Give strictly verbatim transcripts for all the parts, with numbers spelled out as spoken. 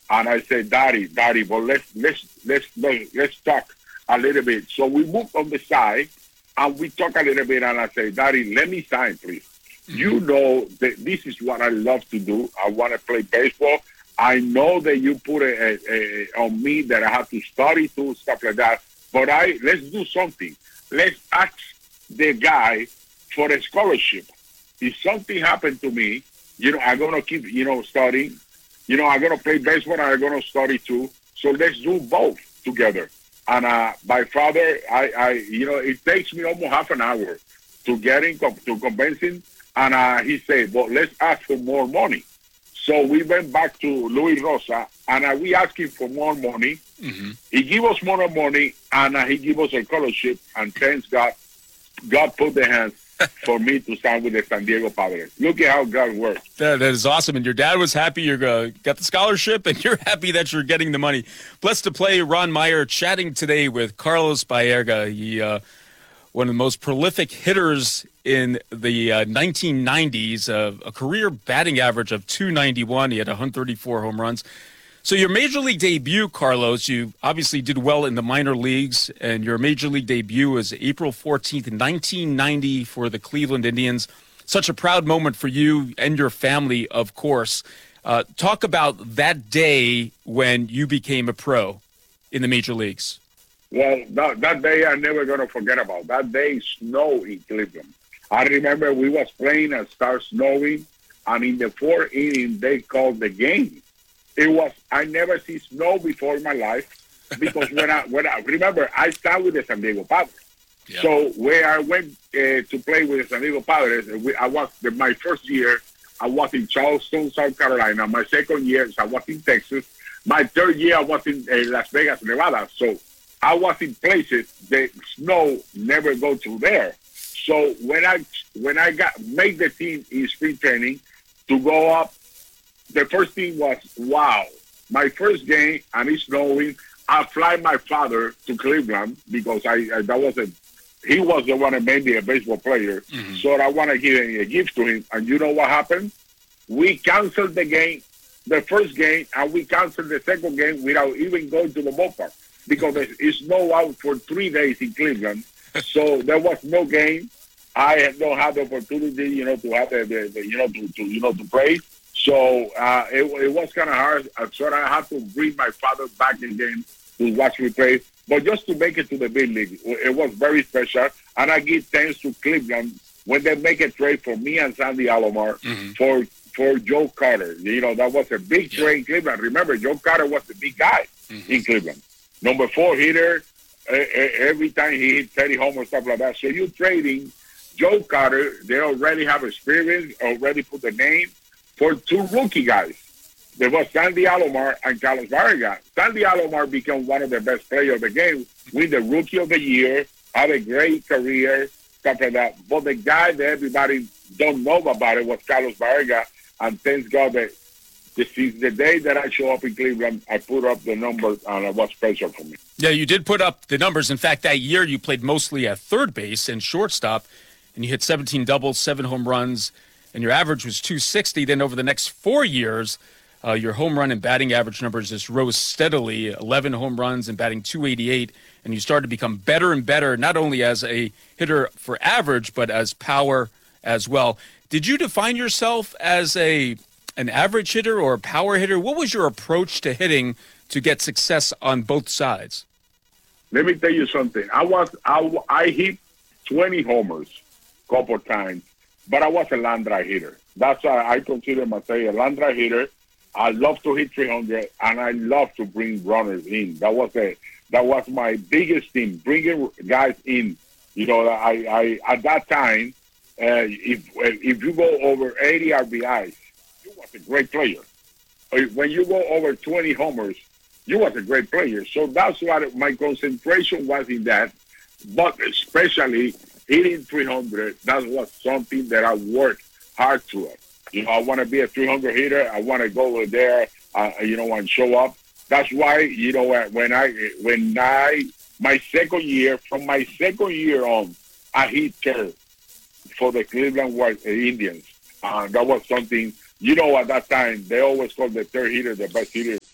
And I said, Daddy, Daddy, but let's let's let's let's, let's talk a little bit. So we moved on the side and we talk a little bit. And I say, Daddy, let me sign, please. You know that this is what I love to do. I want to play baseball. I know that you put it uh, uh, on me that I have to study too, stuff like that. But I let's do something. Let's ask the guy for a scholarship. If something happened to me, you know, I'm gonna keep, you know, studying. You know, I'm gonna play baseball and I'm gonna study too. So let's do both together. And uh, my father, I, I, you know, it takes me almost half an hour to get in to convince him. And uh, he said, well, let's ask for more money. So we went back to Luis Rosa, and uh, we asked him for more money. Mm-hmm. He gave us more money, and uh, he gave us a scholarship. And thanks God, God put the hands for me to sign with the San Diego Padres. Look at how God works. That, that is awesome. And your dad was happy you uh, got the scholarship, and you're happy that you're getting the money. Blessed to play Ron Meyer chatting today with Carlos Baerga. He uh, one of the most prolific hitters in the uh, nineteen nineties, uh, a career batting average of two ninety-one. He had one hundred thirty-four home runs. So your major league debut, Carlos, you obviously did well in the minor leagues, and your major league debut was April fourteenth, nineteen ninety for the Cleveland Indians. Such a proud moment for you and your family, of course. Uh, talk about that day when you became a pro in the major leagues. Well, that, that day I'm never going to forget about. That day, snow in Cleveland. I remember we was playing and started snowing, and in the fourth inning, they called the game. It was, I never seen snow before in my life, because when I, when I, remember, I started with the San Diego Padres. Yeah. So where I went uh, to play with the San Diego Padres, we, I was, the, my first year, I was in Charleston, South Carolina. My second year, I was in Texas. My third year, I was in uh, Las Vegas, Nevada. So I was in places that snow never go through there. So when I when I got made the team in spring training to go up, the first thing was, wow, my first game and it's snowing. I fly my father to Cleveland because I, I that was a he was the one that made me a baseball player. Mm-hmm. So I want to give a gift to him. And you know what happened? We canceled the game, the first game, and we canceled the second game without even going to the ballpark because it snowed out for three days in Cleveland. So there was no game. I had not had the opportunity, you know, to have the, the, the you know, to, to you know to play. So uh, it, it was kind of hard. So I had to bring my father back again to watch me play. But just to make it to the big league, it was very special. And I give thanks to Cleveland when they make a trade for me and Sandy Alomar mm-hmm. for for Joe Carter. You know, that was a big yeah. trade in Cleveland. Remember, Joe Carter was the big guy mm-hmm. in Cleveland. Number four hitter. Uh, every time he hit thirty homers, stuff like that. So you're trading Joe Carter. They already have experience, already put the name for two rookie guys. There was Sandy Alomar and Carlos Baerga. Sandy Alomar became one of the best players of the game, win the Rookie of the Year, had a great career, stuff like that. But the guy that everybody don't know about it was Carlos Baerga, and thanks God that this is the day that I show up in Cleveland, I put up the numbers, and it was special for me. Yeah, you did put up the numbers. In fact, that year you played mostly at third base and shortstop, and you hit seventeen doubles, seven home runs, and your average was two sixty. Then over the next four years, uh, your home run and batting average numbers just rose steadily, eleven home runs and batting two eighty-eight, and you started to become better and better, not only as a hitter for average, but as power as well. Did you define yourself as a an average hitter or a power hitter? What was your approach to hitting to get success on both sides? Let me tell you something. I was I, I hit twenty homers a couple of times, but I was a line drive hitter. That's why I consider myself a line drive hitter. I love to hit three hundred, and I love to bring runners in. That was a that was my biggest thing, bringing guys in. You know, I, I at that time, uh, if if you go over eighty R B Is, you was a great player. When you go over twenty homers, you was a great player. So that's what my concentration was in that. But especially hitting three hundred, that was something that I worked hard to it. You know, I want to be a three hundred hitter. I want to go over there, uh, you know, and show up. That's why, you know, when I, when I, my second year, from my second year on, I hit third for the Cleveland White Indians. Uh, that was something, you know, at that time, they always called the third hitter the best hitter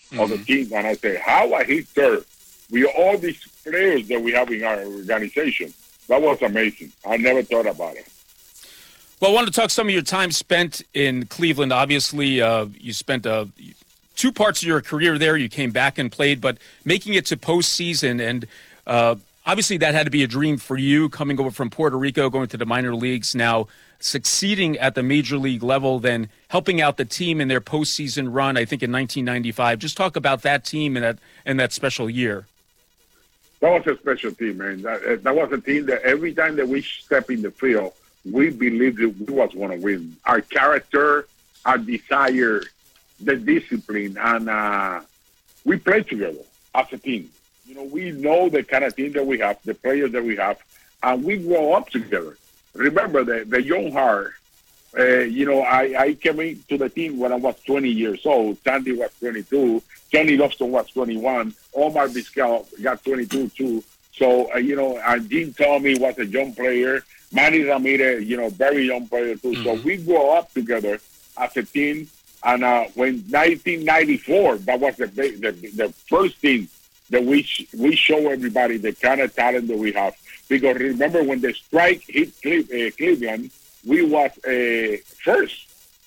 mm-hmm. of the team. And I say, how I hit third with all these players that we have in our organization. That was amazing. I never thought about it. Well, I want to talk some of your time spent in Cleveland. Obviously, uh, you spent uh, two parts of your career there. You came back and played, but making it to postseason, and uh, obviously that had to be a dream for you, coming over from Puerto Rico, going to the minor leagues, now succeeding at the major league level, then helping out the team in their postseason run, I think, in nineteen ninety-five. Just talk about that team and that, and that special year. That was a special team, man. That, that was a team that every time that we step in the field, we believed that we was going to win. Our character, our desire, the discipline, and uh, we played together as a team. You know, we know the kind of team that we have, the players that we have, and we grow up together. Remember, the, the young heart, uh, you know, I, I came into the team when I was twenty years old. Sandy was twenty-two. Johnny Lofton was twenty-one. Omar Vizquel got twenty-two, too. So, uh, you know, and Jim Tomey was a young player. Manny Ramirez, you know, very young player too. Mm-hmm. So we grew up together as a team. And uh, when nineteen ninety-four, that was the, the the first thing that we sh- we show everybody the kind of talent that we have. Because remember, when the strike hit Cle- uh, Cleveland, we was uh, first.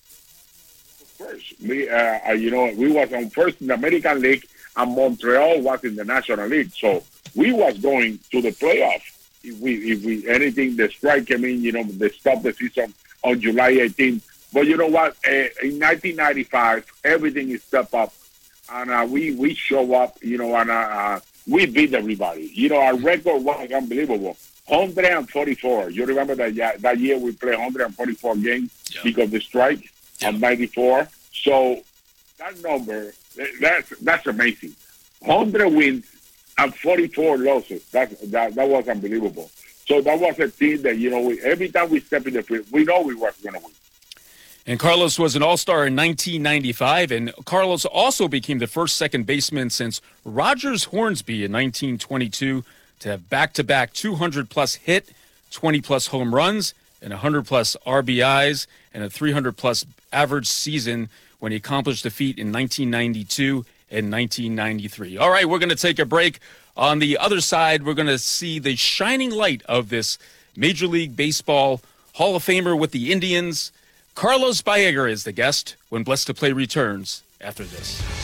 First, we uh, you know we was on first in the American League, and Montreal was in the National League. So we was going to the playoffs. If we, if we, anything, the strike came in, you know, they stopped the season on July eighteenth. But you know what? Uh, in nineteen ninety-five, everything is step up, and uh, we we show up, you know, and uh, uh, we beat everybody. You know, our record was unbelievable, one hundred forty-four. You remember that? Yeah, that year we played one hundred forty-four games yeah. because of the strike yeah. of ninety-four. So that number, that's that's amazing. one hundred wins and forty-four losses. That, that that was unbelievable. So that was a team that, you know, we, every time we step in the field, we know we were going to win. And Carlos was an all-star in nineteen ninety-five, and Carlos also became the first second baseman since Rogers Hornsby in nineteen twenty-two to have back-to-back two hundred plus hit, twenty plus home runs, and one hundred plus R B Is, and a three hundred plus average season when he accomplished the feat in nineteen ninety-two and nineteen ninety-three. All right, we're going to take a break. On the other side, we're going to see the shining light of this Major League Baseball Hall of Famer with the Indians. Carlos Baerga is the guest when Blessed to Play returns after this.